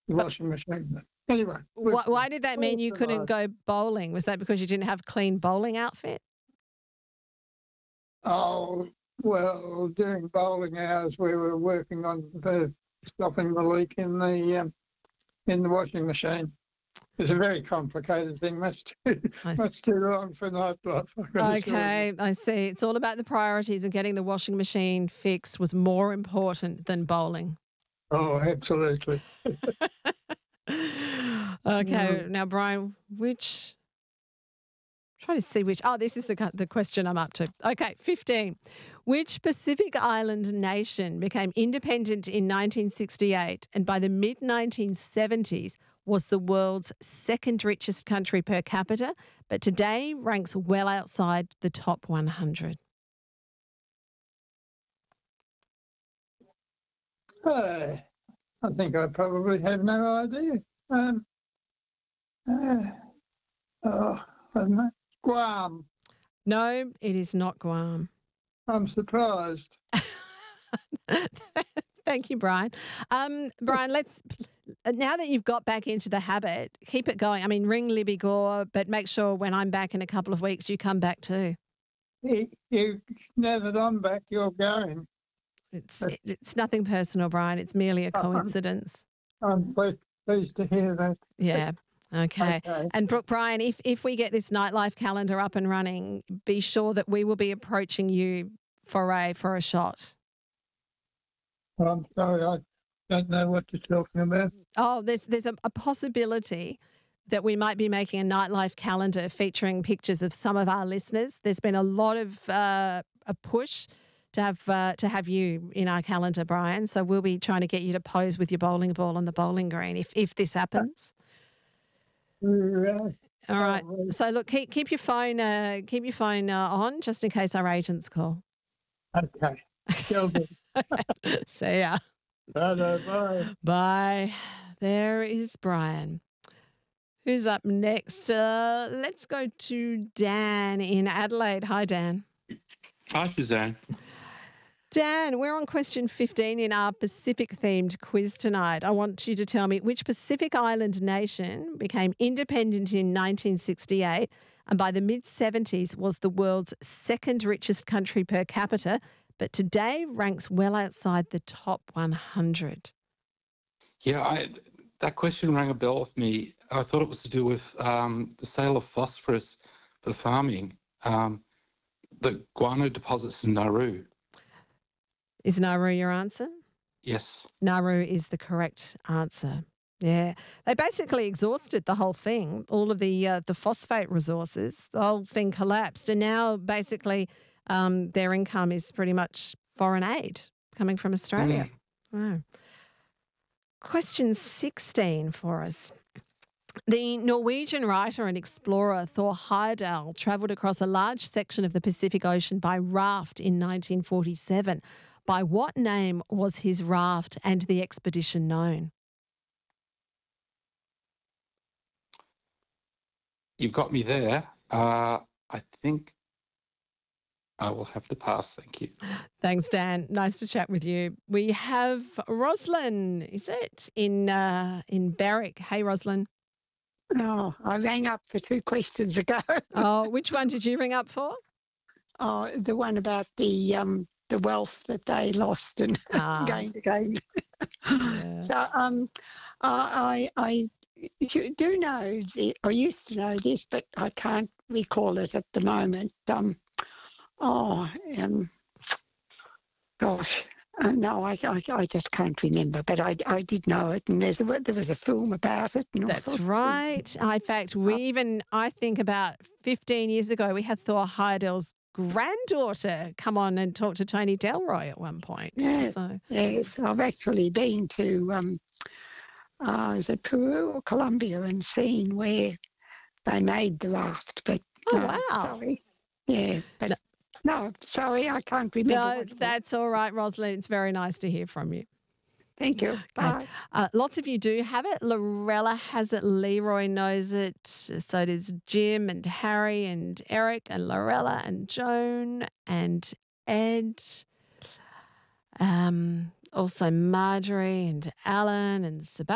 the But washing machine. Anyway, why did that mean we'll you couldn't survive. go bowling? Was that because you didn't have clean bowling outfit? Oh, well, during bowling hours, we were working on stopping the leak in the washing machine. It's a very complicated thing. I Much too long for nightlife, I can assure you. Okay, I see. It's all about the priorities, and getting the washing machine fixed was more important than bowling. Oh, absolutely. Okay, Mm. now Brian, trying to see which. Oh, this is the question I'm up to. Okay, 15. Which Pacific island nation became independent in 1968 and by the mid 1970s was the world's second richest country per capita, but today ranks well outside the top 100? Uh, I think I probably have no idea. Um, uh, oh, I don't know. Guam. No, it is not Guam. I'm surprised. Thank you, Brian. Brian, let's now that you've got back into the habit, keep it going. I mean, ring Libby Gore, but make sure when I'm back in a couple of weeks, you come back too. You, now that I'm back, you're going. It's nothing personal, Brian. It's merely a I'm, coincidence. I'm pleased to hear that. Yeah. Okay. Okay. And Brooke, Brian, if we get this nightlife calendar up and running, be sure that we will be approaching you for a shot. I'm sorry, I don't know what you're talking about. Oh, there's a possibility that we might be making a nightlife calendar featuring pictures of some of our listeners. There's been a lot of a push to have you in our calendar, Brian. So we'll be trying to get you to pose with your bowling ball on the bowling green if this happens. Right. All right. Oh, So look, keep your phone on just in case our agents call. okay. Still good. See ya. Bye. Bye. There is Brian. Who's up next? Let's go to Dan in Adelaide. Hi, Dan. Hi, Suzanne. Dan, we're on question 15 in our Pacific-themed quiz tonight. I want you to tell me which Pacific Island nation became independent in 1968 and by the mid-70s was the world's second richest country per capita, but today ranks well outside the top 100. Yeah, that question rang a bell with me, and I thought it was to do with the sale of phosphorus for farming, the guano deposits in Nauru. Is Nauru your answer? Yes. Nauru is the correct answer. Yeah, they basically exhausted the whole thing, all of the phosphate resources. The whole thing collapsed, and now basically their income is pretty much foreign aid coming from Australia. Oh. Question 16 for us. The Norwegian writer and explorer Thor Heyerdahl travelled across a large section of the Pacific Ocean by raft in 1947. By what name was his raft and the expedition known? You've got me there. I think I will have to pass. Thank you. Thanks, Dan. Nice to chat with you. We have Roslyn, is it, in Berwick? Hey, Roslyn. Oh, I rang up for 2 questions ago. Oh, which one did you ring up for? Oh, the one about the wealth that they lost and gained again. Yeah. So I do know I used to know this, but I can't recall it at the moment. Gosh. No, I just can't remember, but I did know it, and there was a film about it. And all That's sorts of right. In fact, I think about 15 years ago, we had Thor Heyerdahl's granddaughter come on and talk to Tony Delroy at one point. Yes, So, yes. I've actually been to, is it Peru or Colombia, and seen where they made the raft, but wow. sorry. Yeah, but no, sorry, I can't remember. No, what it was. that's all right, Rosalind. It's very nice to hear from you. Thank you. Bye. Lots of you do have it. Lorella has it. Leroy knows it. So does Jim and Harry and Eric and Lorella and Joan and Ed. Also Marjorie and Alan and Sebastian.